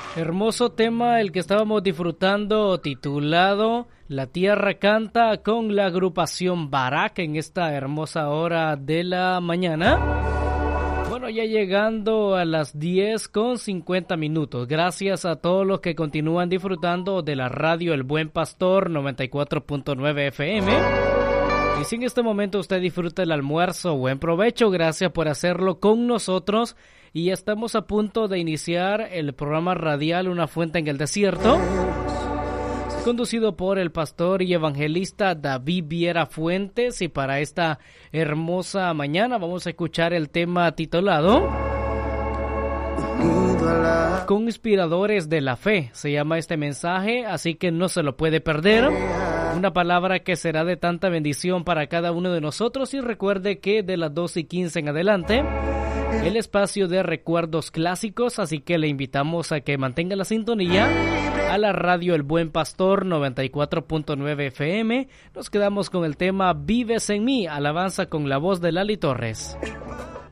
Hermoso tema el que estábamos disfrutando, titulado La Tierra Canta, con la agrupación Barak en esta hermosa hora de la mañana. Bueno, ya llegando a las 10:50. Gracias a todos los que continúan disfrutando de la radio El Buen Pastor 94.9 FM. Y si en este momento usted disfruta el almuerzo, buen provecho. Gracias por hacerlo con nosotros. Y estamos a punto de iniciar el programa radial Una Fuente en el Desierto, conducido por el pastor y evangelista David Viera Fuentes. Y para esta hermosa mañana vamos a escuchar el tema titulado Conspiradores de la Fe. Se llama este mensaje, así que no se lo puede perder. Una palabra que será de tanta bendición para cada uno de nosotros. Y recuerde que de las 2:15 en adelante, el espacio de recuerdos clásicos, así que le invitamos a que mantenga la sintonía a la radio El Buen Pastor 94.9 FM. Nos quedamos con el tema Vives en mí, alabanza con la voz de Lali Torres.